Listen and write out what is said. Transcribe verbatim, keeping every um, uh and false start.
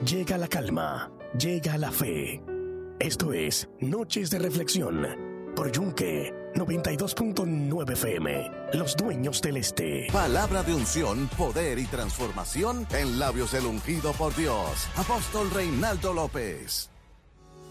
llega la calma, llega la fe. Esto es Noches de Reflexión por Yunque noventa y dos punto nueve F M, los dueños del este. Palabra de unción, poder y transformación en labios del ungido por Dios. Apóstol Reinaldo López.